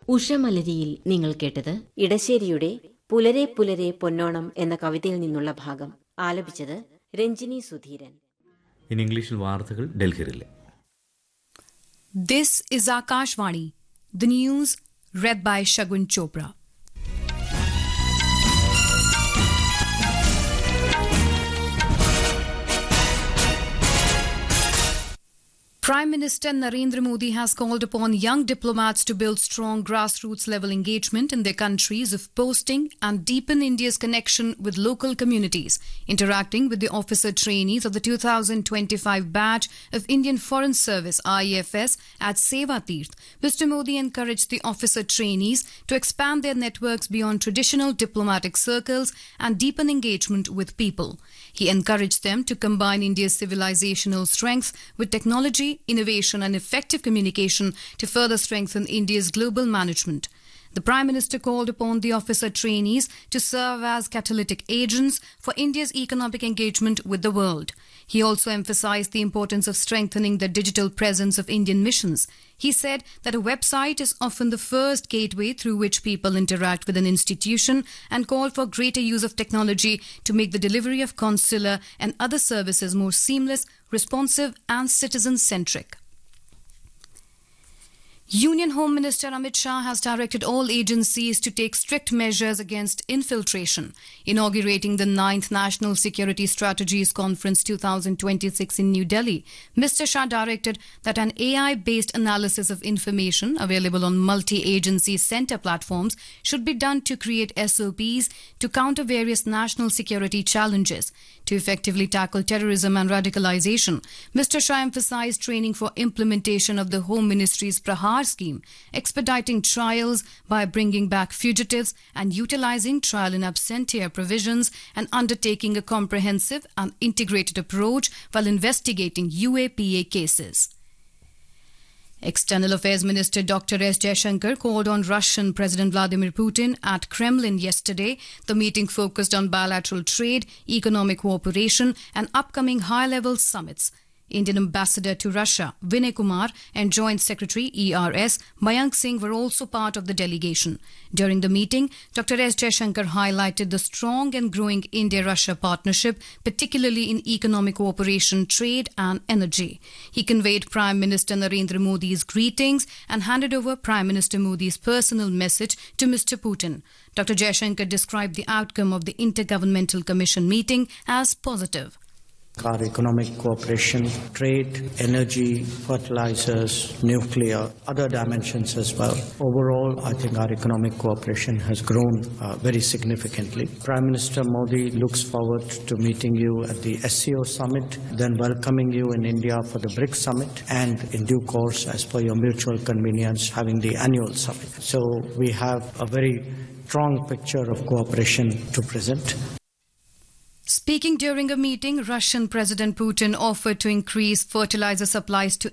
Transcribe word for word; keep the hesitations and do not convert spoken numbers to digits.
ഉഷമലരിയിൽ നിങ്ങൾ കേട്ടത് ഇടശ്ശേരിയുടെ പുലരെ പുലരെ പൊന്നോണം എന്ന കവിതയിൽ നിന്നുള്ള ഭാഗം. ആലപിച്ചത് രഞ്ജിനി സുധീരൻ. ഇൻ ഇംഗ്ലീഷിൽ വാർത്തകൾ ഡൽഹിയിലെ. This is Akashvani. The news read by Shagun Chopra. Prime Minister Narendra Modi has called upon young diplomats to build strong grassroots-level engagement in their countries of posting and deepen India's connection with local communities. Interacting with the officer trainees of the two thousand twenty-five batch of Indian Foreign Service I E F S at Seva Tirth, Mister Modi encouraged the officer trainees to expand their networks beyond traditional diplomatic circles and deepen engagement with people. He encouraged them to combine India's civilizational strength with technology, innovation and effective communication to further strengthen India's global management. The Prime Minister called upon the officer trainees to serve as catalytic agents for India's economic engagement with the world. He also emphasized the importance of strengthening the digital presence of Indian missions. He said that a website is often the first gateway through which people interact with an institution and called for greater use of technology to make the delivery of consular and other services more seamless, responsive and citizen-centric. Union Home Minister Amit Shah has directed all agencies to take strict measures against infiltration. Inaugurating the ninth National Security Strategies Conference twenty twenty-six in New Delhi, Mister Shah directed that an A I-based analysis of information available on multi-agency center platforms should be done to create S O Ps to counter various national security challenges. To effectively tackle terrorism and radicalization, Mister Shah emphasized training for implementation of the Home Ministry's Prahar scheme, expediting trials by bringing back fugitives and utilizing trial in absentia provisions, and undertaking a comprehensive and integrated approach while investigating U A P A cases. External Affairs Minister Doctor S. Jaishankar called on Russian President Vladimir Putin at Kremlin yesterday. The meeting focused on bilateral trade, economic cooperation and upcoming high-level summits. Indian Ambassador to Russia, Vinay Kumar, and Joint Secretary E R S, Mayank Singh were also part of the delegation. During the meeting, Doctor S. Jaishankar highlighted the strong and growing India-Russia partnership, particularly in economic cooperation, trade and energy. He conveyed Prime Minister Narendra Modi's greetings and handed over Prime Minister Modi's personal message to Mister Putin. Doctor Jaishankar described the outcome of the Intergovernmental Commission meeting as positive. Our economic cooperation, trade, energy, fertilizers, nuclear, other dimensions as well. Overall, I think our economic cooperation has grown uh, very significantly. Prime Minister Modi looks forward to meeting you at the S C O summit, then welcoming you in India for the BRICS summit, and in due course, as per your mutual convenience, having the annual summit. So we have a very strong picture of cooperation to present. Speaking during a meeting, Russian President Putin offered to increase fertilizer supplies to